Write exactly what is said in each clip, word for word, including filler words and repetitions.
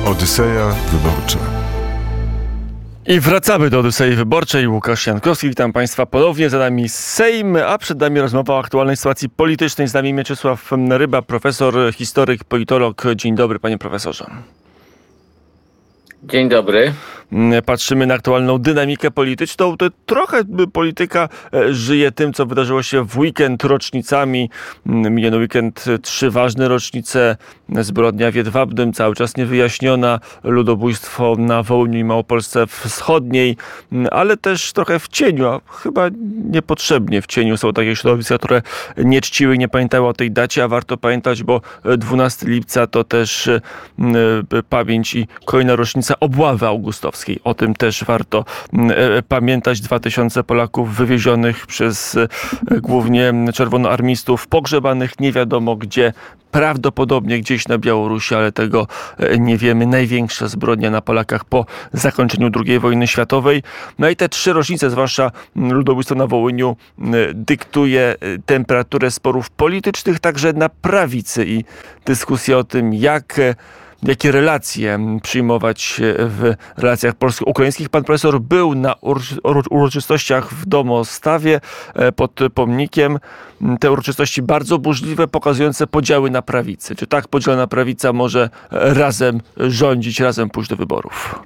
Odyseja Wyborcza. I wracamy do Odysei Wyborczej. Łukasz Jankowski, witam Państwa ponownie. Za nami Sejm, a przed nami rozmowa o aktualnej sytuacji politycznej. Z nami Mieczysław Ryba, profesor, historyk, politolog. Dzień dobry, panie profesorze. Dzień dobry. Patrzymy na aktualną dynamikę polityczną. To trochę polityka żyje tym, co wydarzyło się w weekend, rocznicami. Miniony weekend trzy ważne rocznice. Zbrodnia w Jedwabnym, cały czas niewyjaśniona. Ludobójstwo na Wołyniu i Małopolsce Wschodniej, ale też trochę w cieniu, a chyba niepotrzebnie w cieniu. Są takie środowiska, które nie czciły i nie pamiętały o tej dacie, a warto pamiętać, bo dwunastego lipca to też pamięć i kolejna rocznica obławy augustowskiej. O tym też warto pamiętać. Dwa tysiące Polaków wywiezionych przez głównie czerwonoarmistów, pogrzebanych nie wiadomo gdzie, prawdopodobnie gdzieś na Białorusi, ale tego nie wiemy. Największa zbrodnia na Polakach po zakończeniu drugiej wojny światowej. No i te trzy rocznice, zwłaszcza ludobójstwo na Wołyniu, dyktuje temperaturę sporów politycznych także na prawicy i dyskusję o tym, jak jakie relacje przyjmować w relacjach polsko-ukraińskich. Pan profesor był na uroczystościach w Domostawie pod pomnikiem. Te uroczystości bardzo burzliwe, pokazujące podziały na prawicy. Czy tak podzielona prawica może razem rządzić, razem pójść do wyborów?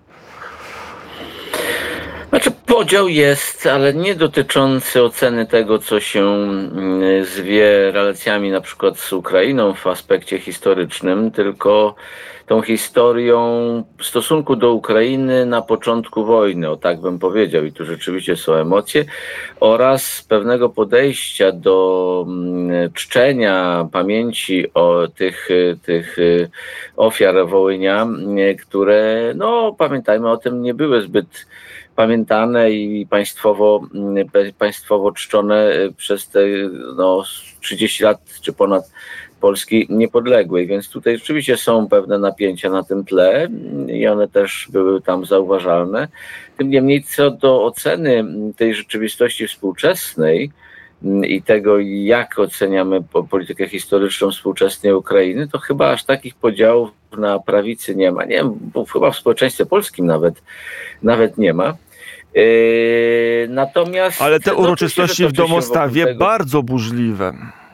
Znaczy podział jest, ale nie dotyczący oceny tego, co się zwie relacjami na przykład z Ukrainą w aspekcie historycznym, tylko tą historią stosunku do Ukrainy na początku wojny, o tak bym powiedział, i tu rzeczywiście są emocje, oraz pewnego podejścia do czczenia pamięci o tych, tych ofiar Wołynia, które, no pamiętajmy o tym, nie były zbyt pamiętane i państwowo, państwowo czczone przez te no, trzydzieści lat czy ponad Polski niepodległej, więc tutaj rzeczywiście są pewne napięcia na tym tle i one też były tam zauważalne. Tym niemniej co do oceny tej rzeczywistości współczesnej i tego, jak oceniamy politykę historyczną współczesnej Ukrainy, to chyba aż takich podziałów na prawicy nie ma. Nie wiem, bo chyba w społeczeństwie polskim nawet, nawet nie ma. Yy, natomiast... Ale te uroczystości no, w Domostawie tego bardzo burzliwe.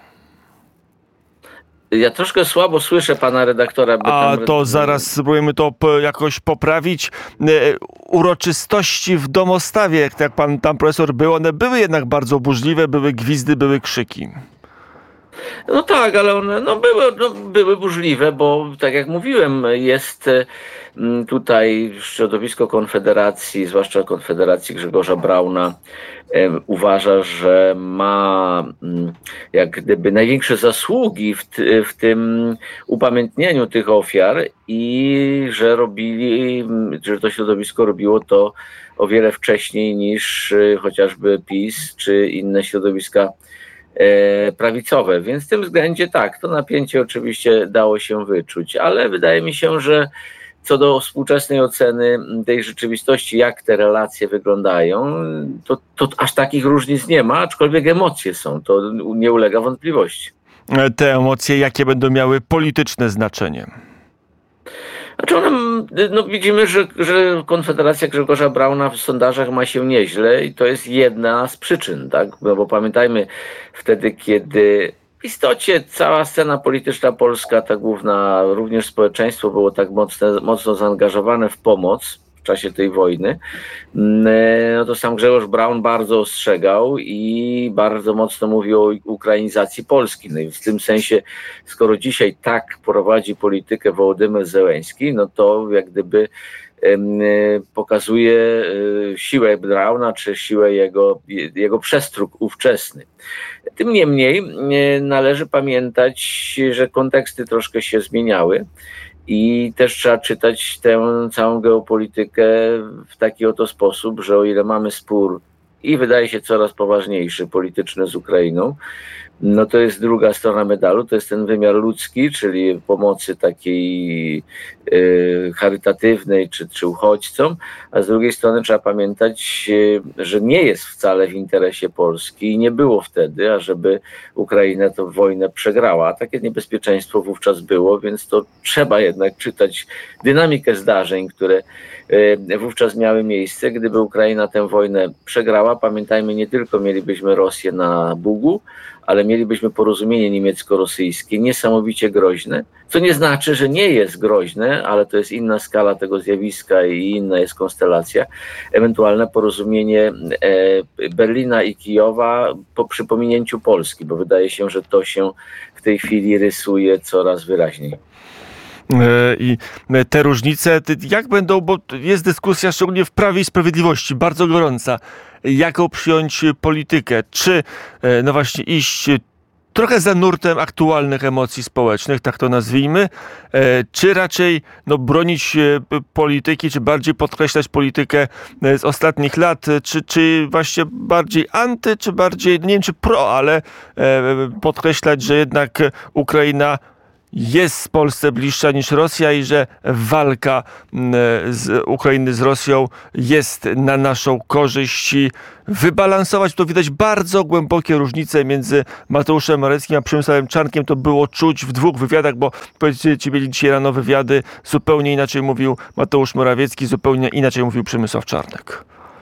Ja troszkę słabo słyszę pana redaktora. By A tam... to zaraz spróbujemy to jakoś poprawić. Uroczystości w Domostawie, jak, jak pan tam profesor był, one były jednak bardzo burzliwe, były gwizdy, były krzyki. No tak, ale one no były, no były burzliwe, bo tak jak mówiłem, jest tutaj środowisko Konfederacji, zwłaszcza Konfederacji Grzegorza Brauna, uważa, że ma jak gdyby największe zasługi w, ty, w tym upamiętnieniu tych ofiar i że robili, że to środowisko robiło to o wiele wcześniej niż chociażby PiS czy inne środowiska prawicowe, więc w tym względzie tak, to napięcie oczywiście dało się wyczuć, ale wydaje mi się, że co do współczesnej oceny tej rzeczywistości, jak te relacje wyglądają, to, to aż takich różnic nie ma, aczkolwiek emocje są, to nie ulega wątpliwości. Te emocje, jakie będą miały polityczne znaczenie? Znaczy one, no widzimy, że, że Konfederacja Grzegorza Brauna w sondażach ma się nieźle i to jest jedna z przyczyn, tak? No bo pamiętajmy wtedy, kiedy w istocie cała scena polityczna polska, ta główna, również społeczeństwo było tak mocno, mocno zaangażowane w pomoc w czasie tej wojny, no to sam Grzegorz Braun bardzo ostrzegał i bardzo mocno mówił o ukrainizacji Polski. No i w tym sensie, skoro dzisiaj tak prowadzi politykę Wołodymyr Zełenski, no to jak gdyby pokazuje siłę Brauna, czy siłę jego, jego przestróg ówczesny. Tym niemniej należy pamiętać, że konteksty troszkę się zmieniały i też trzeba czytać tę całą geopolitykę w taki oto sposób, że o ile mamy spór i wydaje się coraz poważniejszy, polityczny z Ukrainą, no to jest druga strona medalu, to jest ten wymiar ludzki, czyli pomocy takiej y, charytatywnej czy, czy uchodźcom, a z drugiej strony trzeba pamiętać, y, że nie jest wcale w interesie Polski i nie było wtedy, ażeby Ukraina tę wojnę przegrała. A takie niebezpieczeństwo wówczas było, więc to trzeba jednak czytać dynamikę zdarzeń, które y, wówczas miały miejsce. Gdyby Ukraina tę wojnę przegrała, pamiętajmy, nie tylko mielibyśmy Rosję na Bugu, ale mielibyśmy porozumienie niemiecko-rosyjskie, niesamowicie groźne, co nie znaczy, że nie jest groźne, ale to jest inna skala tego zjawiska i inna jest konstelacja. Ewentualne porozumienie Berlina i Kijowa po przy pominięciu Polski, bo wydaje się, że to się w tej chwili rysuje coraz wyraźniej. I te różnice, jak będą, bo jest dyskusja szczególnie w Prawie i Sprawiedliwości, bardzo gorąca, jaką przyjąć politykę, czy no właśnie iść trochę za nurtem aktualnych emocji społecznych, tak to nazwijmy, czy raczej no, bronić polityki, czy bardziej podkreślać politykę z ostatnich lat, czy, czy właśnie bardziej anty, czy bardziej, nie wiem czy pro, ale podkreślać, że jednak Ukraina jest Polsce bliższa niż Rosja i że walka z Ukrainy z Rosją jest na naszą korzyść i wybalansować. To widać bardzo głębokie różnice między Mateuszem Morawieckim a Przemysławem Czarnkiem. To było czuć w dwóch wywiadach, bo powiedzcie, ci mieli dzisiaj rano wywiady. Zupełnie inaczej mówił Mateusz Morawiecki, zupełnie inaczej mówił Przemysław Czarnek.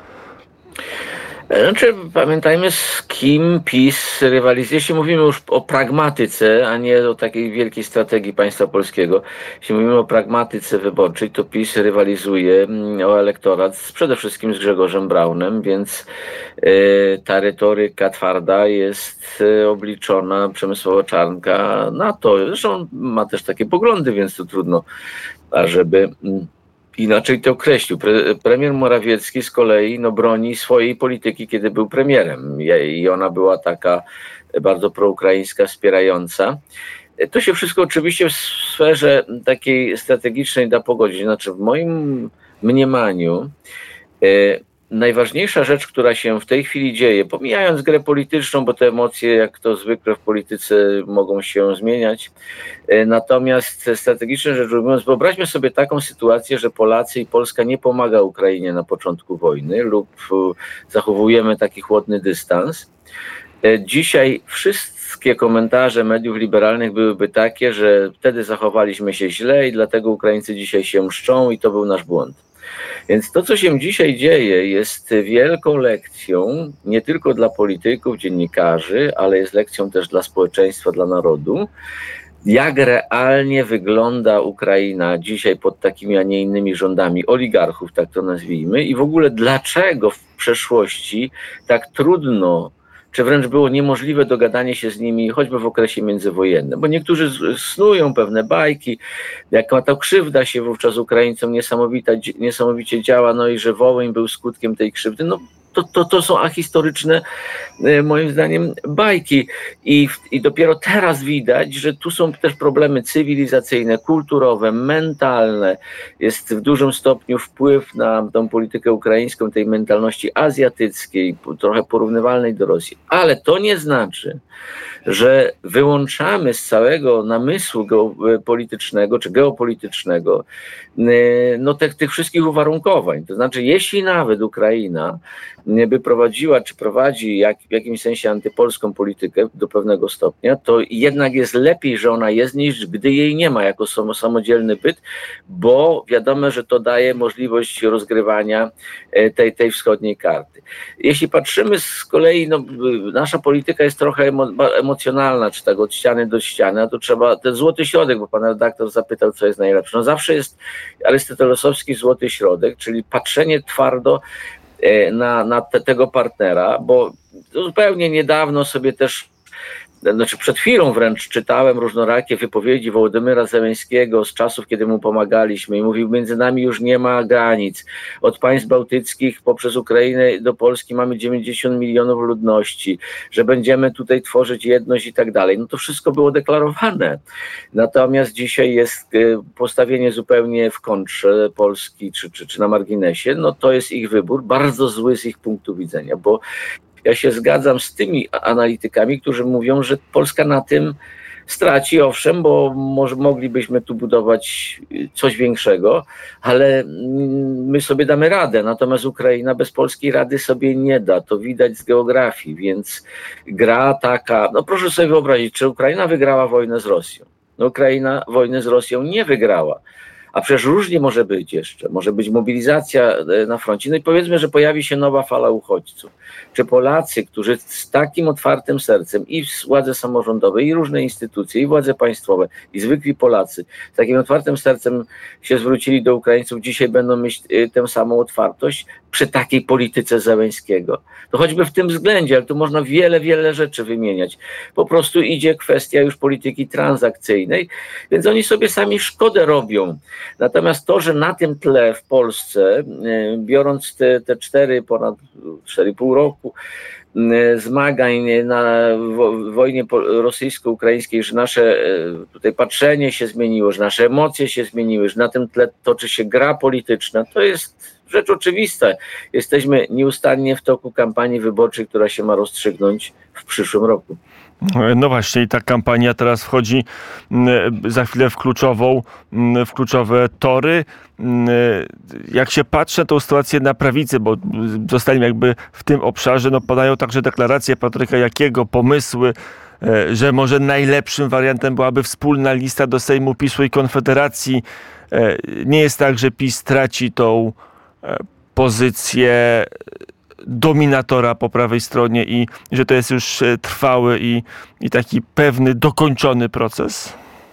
Znaczy, pamiętajmy, z kim PiS rywalizuje. Jeśli mówimy już o pragmatyce, a nie o takiej wielkiej strategii państwa polskiego, jeśli mówimy o pragmatyce wyborczej, to PiS rywalizuje o elektorat z, przede wszystkim z Grzegorzem Braunem, więc y, ta retoryka twarda jest y, obliczona Przemysława Czarnka na to. Zresztą ma też takie poglądy, więc to trudno, ażeby... Y, inaczej to określił. Pre, premier Morawiecki z kolei no, broni swojej polityki, kiedy był premierem i ona była taka bardzo proukraińska, wspierająca. To się wszystko oczywiście w sferze takiej strategicznej da pogodzić. Znaczy w moim mniemaniu e, najważniejsza rzecz, która się w tej chwili dzieje, pomijając grę polityczną, bo te emocje, jak to zwykle w polityce, mogą się zmieniać. Natomiast strategicznie rzecz ujmując, wyobraźmy sobie taką sytuację, że Polacy i Polska nie pomaga Ukrainie na początku wojny lub zachowujemy taki chłodny dystans. Dzisiaj wszystkie komentarze mediów liberalnych byłyby takie, że wtedy zachowaliśmy się źle i dlatego Ukraińcy dzisiaj się mszczą i to był nasz błąd. Więc to, co się dzisiaj dzieje, jest wielką lekcją nie tylko dla polityków, dziennikarzy, ale jest lekcją też dla społeczeństwa, dla narodu, jak realnie wygląda Ukraina dzisiaj pod takimi, a nie innymi rządami oligarchów, tak to nazwijmy, i w ogóle dlaczego w przeszłości tak trudno, czy wręcz było niemożliwe dogadanie się z nimi, choćby w okresie międzywojennym. Bo niektórzy snują pewne bajki, jaka ta krzywda się wówczas Ukraińcom niesamowita, niesamowicie działa, no i że Wołyń był skutkiem tej krzywdy. No to, to, to są ahistoryczne, moim zdaniem, bajki. I, I dopiero teraz widać, że tu są też problemy cywilizacyjne, kulturowe, mentalne. Jest w dużym stopniu wpływ na tą politykę ukraińską, tej mentalności azjatyckiej, trochę porównywalnej do Rosji. Ale to nie znaczy, że wyłączamy z całego namysłu geopolitycznego czy geopolitycznego no, tych, tych wszystkich uwarunkowań. To znaczy, jeśli nawet Ukraina by prowadziła czy prowadzi jak, w jakimś sensie antypolską politykę do pewnego stopnia, to jednak jest lepiej, że ona jest, niż gdy jej nie ma jako samodzielny byt, bo wiadomo, że to daje możliwość rozgrywania tej, tej wschodniej karty. Jeśli patrzymy z kolei, no, nasza polityka jest trochę emo- emocjonalna, czy tak od ściany do ściany, a to trzeba ten złoty środek, bo pan redaktor zapytał, co jest najlepsze. No zawsze jest arystotelesowski złoty środek, czyli patrzenie twardo na, na te, tego partnera, bo zupełnie niedawno sobie też znaczy przed chwilą wręcz czytałem różnorakie wypowiedzi Wołodymyra Zełenskiego z czasów, kiedy mu pomagaliśmy i mówił, między nami już nie ma granic. Od państw bałtyckich poprzez Ukrainę do Polski mamy dziewięćdziesiąt milionów ludności, że będziemy tutaj tworzyć jedność i tak dalej. No to wszystko było deklarowane. Natomiast dzisiaj jest postawienie zupełnie w kontrze Polski czy, czy, czy na marginesie. No to jest ich wybór, bardzo zły z ich punktu widzenia, bo ja się zgadzam z tymi analitykami, którzy mówią, że Polska na tym straci, owszem, bo może moglibyśmy tu budować coś większego, ale my sobie damy radę, natomiast Ukraina bez polskiej rady sobie nie da, to widać z geografii, więc gra taka, no proszę sobie wyobrazić, czy Ukraina wygrała wojnę z Rosją? No Ukraina wojnę z Rosją nie wygrała. A przecież różnie może być jeszcze. Może być mobilizacja na froncie. No i powiedzmy, że pojawi się nowa fala uchodźców. Czy Polacy, którzy z takim otwartym sercem i władze samorządowe, i różne instytucje, i władze państwowe, i zwykli Polacy, z takim otwartym sercem się zwrócili do Ukraińców, dzisiaj będą mieć tę samą otwartość przy takiej polityce Zełenskiego. To choćby w tym względzie, ale tu można wiele, wiele rzeczy wymieniać. Po prostu idzie kwestia już polityki transakcyjnej, więc oni sobie sami szkodę robią. Natomiast to, że na tym tle w Polsce, biorąc te, te cztery, ponad cztery i pół roku zmagań na wojnie rosyjsko-ukraińskiej, że nasze tutaj patrzenie się zmieniło, że nasze emocje się zmieniły, że na tym tle toczy się gra polityczna, to jest rzecz oczywista. Jesteśmy nieustannie w toku kampanii wyborczej, która się ma rozstrzygnąć w przyszłym roku. No właśnie i ta kampania teraz wchodzi za chwilę w kluczową, w kluczowe tory. Jak się patrzy na tą sytuację na prawicy, bo zostaliśmy jakby w tym obszarze, no padają także deklaracje Patryka Jakiego, pomysły, że może najlepszym wariantem byłaby wspólna lista do Sejmu PiS-u i Konfederacji. Nie jest tak, że PiS traci tą pozycję dominatora po prawej stronie i że to jest już trwały i, i taki pewny, dokończony proces?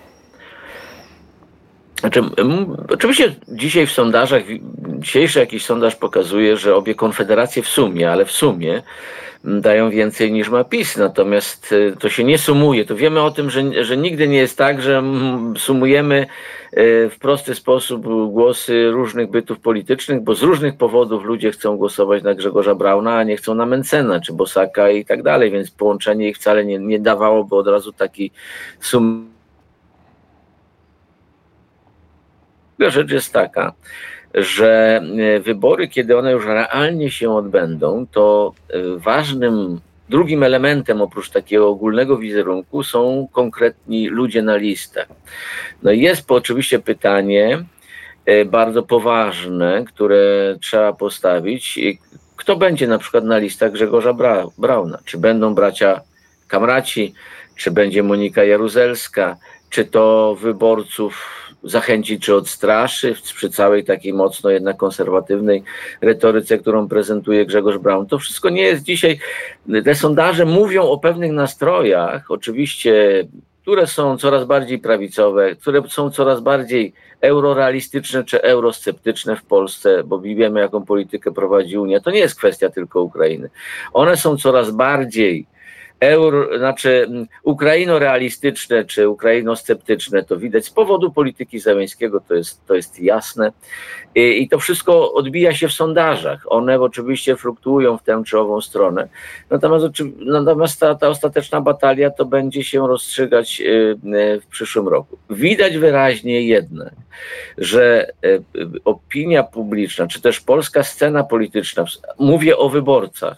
Znaczy, oczywiście dzisiaj w sondażach, dzisiejszy jakiś sondaż pokazuje, że obie konfederacje w sumie, ale w sumie dają więcej niż ma PiS, natomiast to się nie sumuje. To wiemy o tym, że, że nigdy nie jest tak, że sumujemy w prosty sposób głosy różnych bytów politycznych, bo z różnych powodów ludzie chcą głosować na Grzegorza Brauna, a nie chcą na Mentzena czy Bosaka i tak dalej, więc połączenie ich wcale nie, nie dawałoby od razu taki sum. Druga rzecz jest taka, że wybory, kiedy one już realnie się odbędą, to ważnym drugim elementem oprócz takiego ogólnego wizerunku są konkretni ludzie na listach. No i jest oczywiście pytanie bardzo poważne, które trzeba postawić. Kto będzie na przykład na listach Grzegorza Brauna? Czy będą bracia Kamraci, czy będzie Monika Jaruzelska, czy to wyborców zachęci czy odstraszy przy całej takiej mocno jednak konserwatywnej retoryce, którą prezentuje Grzegorz Braun. To wszystko nie jest dzisiaj, te sondaże mówią o pewnych nastrojach, oczywiście, które są coraz bardziej prawicowe, które są coraz bardziej eurorealistyczne czy eurosceptyczne w Polsce, bo wiemy, jaką politykę prowadzi Unia. To nie jest kwestia tylko Ukrainy. One są coraz bardziej Euro, znaczy ukraino-realistyczne czy ukraino-sceptyczne, to widać z powodu polityki Zełenskiego, to jest, to jest jasne. I, I to wszystko odbija się w sondażach. One oczywiście fluktuują w tę czy ową stronę. Natomiast, natomiast ta, ta ostateczna batalia to będzie się rozstrzygać w przyszłym roku. Widać wyraźnie jednak, że opinia publiczna, czy też polska scena polityczna, mówię o wyborcach,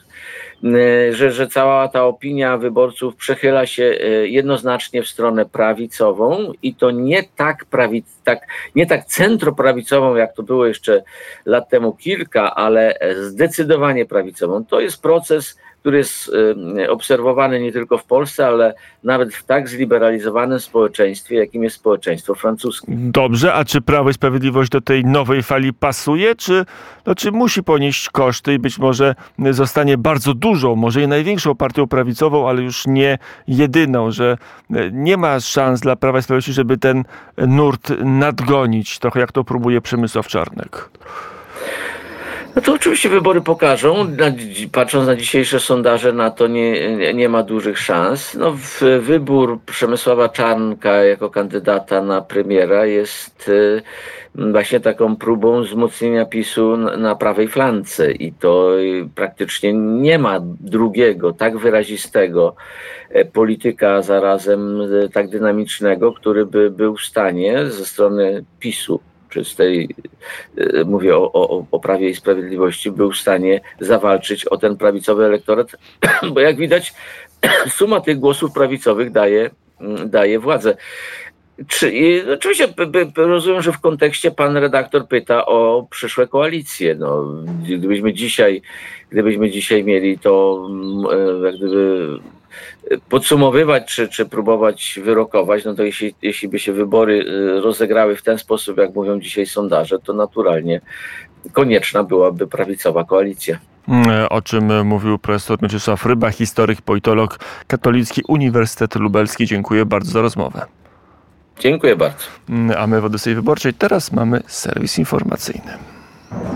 Że, że cała ta opinia wyborców przechyla się jednoznacznie w stronę prawicową i to nie tak, prawic, tak, nie tak centroprawicową, jak to było jeszcze lat temu kilka, ale zdecydowanie prawicową. To jest proces, który jest obserwowany nie tylko w Polsce, ale nawet w tak zliberalizowanym społeczeństwie, jakim jest społeczeństwo francuskie. Dobrze, a czy Prawo i Sprawiedliwość do tej nowej fali pasuje, czy, no, czy musi ponieść koszty i być może zostanie bardzo dużą, może i największą partią prawicową, ale już nie jedyną, że nie ma szans dla Prawa i Sprawiedliwości, żeby ten nurt nadgonić, trochę jak to próbuje Przemysław Czarnek? No to oczywiście wybory pokażą. Na, patrząc na dzisiejsze sondaże, na to nie, nie ma dużych szans. No, w, wybór Przemysława Czarnka jako kandydata na premiera jest y, właśnie taką próbą wzmocnienia PiSu na, na prawej flance i to y, praktycznie nie ma drugiego, tak wyrazistego y, polityka, zarazem y, tak dynamicznego, który by był w stanie ze strony PiSu, czy z tej, mówię o, o, o Prawie i Sprawiedliwości, był w stanie zawalczyć o ten prawicowy elektorat, bo jak widać suma tych głosów prawicowych daje, daje władzę. Czy, i oczywiście p, p, rozumiem, że w kontekście pan redaktor pyta o przyszłe koalicje. No, gdybyśmy dzisiaj, gdybyśmy dzisiaj mieli to jak gdyby podsumowywać, czy, czy próbować wyrokować, no to jeśli, jeśli by się wybory rozegrały w ten sposób, jak mówią dzisiaj sondaże, to naturalnie konieczna byłaby prawicowa koalicja. O czym mówił profesor Mieczysław Ryba, historyk, politolog, Katolicki Uniwersytet Lubelski. Dziękuję bardzo za rozmowę. Dziękuję bardzo. A my w Odyssey Wyborczej teraz mamy serwis informacyjny.